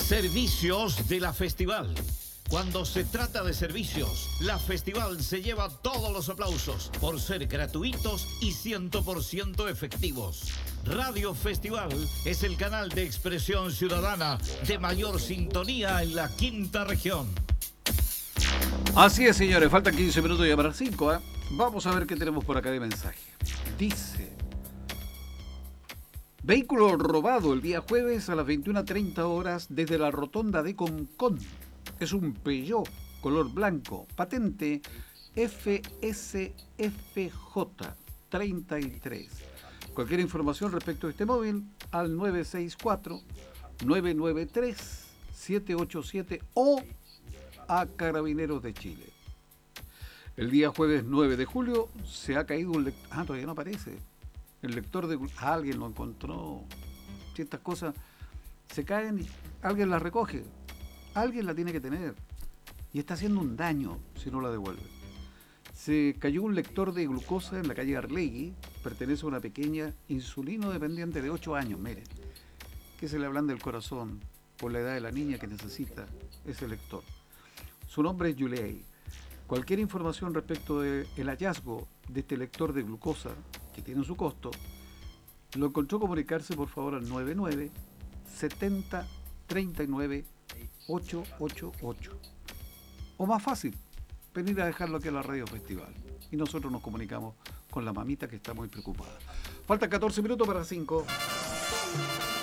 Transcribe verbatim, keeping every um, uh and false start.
Servicios de la Festival. Cuando se trata de servicios, la Festival se lleva todos los aplausos por ser gratuitos y cien por ciento efectivos. Radio Festival es el canal de expresión ciudadana de mayor sintonía en la quinta región. Así es, señores, faltan quince minutos ya para las cinco, ¿eh? Vamos a ver qué tenemos por acá de mensaje. Dice: vehículo robado el día jueves a las veintiuna treinta horas desde la rotonda de Concón. Es un Peugeot color blanco, patente F S F J treinta y tres. Cualquier información respecto a este móvil al nueve seis cuatro, nueve nueve tres, siete ocho siete o a Carabineros de Chile. El día jueves nueve de julio se ha caído un lector. Ah, todavía no aparece. El lector de... Ah, alguien lo encontró. Si estas cosas se caen, alguien las recoge. Alguien la tiene que tener. Y está haciendo un daño si no la devuelve. Se cayó un lector de glucosa en la calle Arlegui. Pertenece a una pequeña insulino dependiente de ocho años, miren. Que se le ablanda el corazón por la edad de la niña que necesita ese lector. Su nombre es Yulei. Cualquier información respecto del hallazgo de este lector de glucosa, que tiene su costo, lo encontró, comunicarse por favor al nueve nueve, setenta, treinta y nueve, ochocientos ochenta y ocho. O más fácil, venir a dejarlo aquí a la Radio Festival. Y nosotros nos comunicamos con la mamita que está muy preocupada. Faltan catorce minutos para las cinco.